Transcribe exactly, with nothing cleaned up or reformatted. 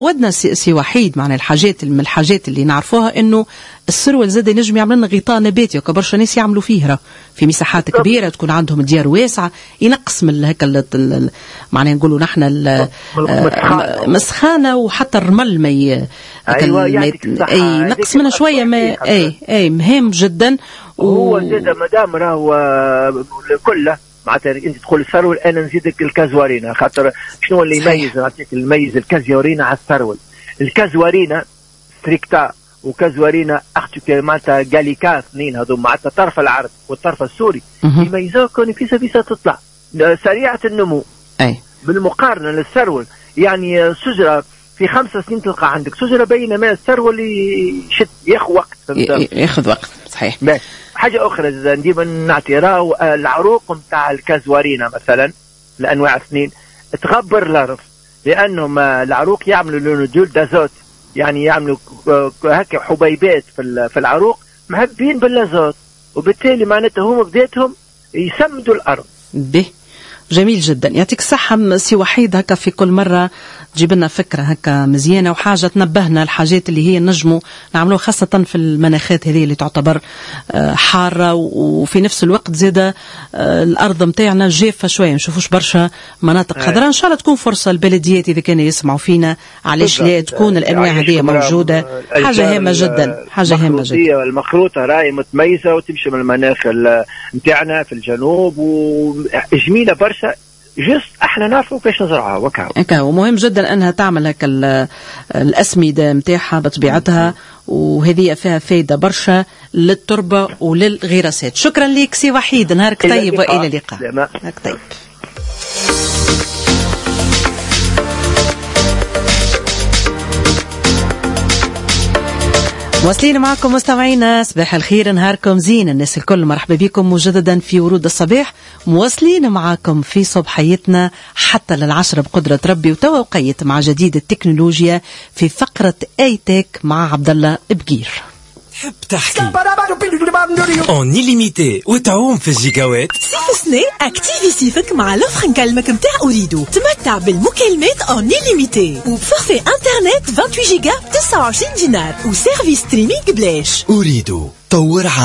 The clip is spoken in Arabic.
ودنا سي وحيد معنا الحاجات من الحاجات اللي نعرفوها انه السرول زاد ينجم يعمل لنا غطاء نباتي، وكبرشا ناس يعملوا فيه في مساحات كبيره، تكون عندهم ديار واسعه، ينقص من هكا معناها نقولوا نحن المسخانه وحتى الرمل ما ي... أيوة اي ينقص منها شويه، ما اي اي مهم جدا. وهو زاد مدام راهو كله معناتها انت تقول السرول، انا نزيدك الكازوارينا، خاطر شنو اللي يميز نعطيك الميز الكازوارينا على السرول؟ الكازوارينا ستريكتا وكازوارينا اختك معناتها جاليكا اثنين هذو معناتها طرف العرض والطرف السوري يميزوها كون فيسا فيسا تطلع سريعه النمو. اي بالمقارنه للسرول يعني شجره في خمس سنين تلقى عندك شجره بينما السرول يشد ياخذ وقت، ياخذ وقت صحيح. باش حاجه اخرى ديما نعطي راهو العروق نتاع الكازوارينا مثلا الانواع اثنين تغبر الارض، لانهم العروق يعملوا لونودول دازوت، يعني يعملوا هكا حبيبات في في العروق مهبين بالازوت، وبالتالي معناتها هم بدايتهم يسمدوا الارض. به جميل جدا، يعطيك الصحة سي وحيد. هكا في كل مرة تجيب لنا فكرة هكا مزيانة وحاجة تنبهنا الحاجات اللي هي نجموا نعملوها، خاصة في المناخات هذه اللي تعتبر حارة، وفي نفس الوقت زادة الأرض متاعنا جافة شوية، نشوفوش برشا مناطق خضراء. إن شاء الله تكون فرصة البلديات إذا كانوا يسمعوا فينا، علاش لا تكون الأنواع هذه موجودة. حاجة هامة جدا، حاجة هامة جدا. المخروطة راهي متميزة وتمشي من المناخ متاعنا في الجنوب وجميلة برشا، جست احنا نعرفوا كيفاش نزرعها وكاو. وكاو مهم جدا انها تعمل هكا الاسمده نتاعها بطبيعتها، وهذه فيها فايده برشا للتربه وللغراسات. شكرا لك سي وحيد، نهارك طيب والى اللقاء. نهارك طيب. مواصلين معكم مستمعينا، صباح الخير، نهاركم زين، الناس الكل مرحبا بكم مجددا في ورود الصباح. مواصلين معكم في صبحيتنا حتى للعشرة بقدرة ربي، وتوقيت مع جديد التكنولوجيا في فقرة اي تك مع عبد الله بقير. تحب تحكي اون إليميتي وتعوم في الجيجاوات؟ سيف سني اكتيفي سيفك مع لوفر نكلمك متاع أريدو. تمتع بالمكالمات اون إليميتي وبفورفي انترنت ثمانية وعشرين جيجا تسعة وعشرين دينار وسيرفيس ستريمينغ بلاش. أريدو طور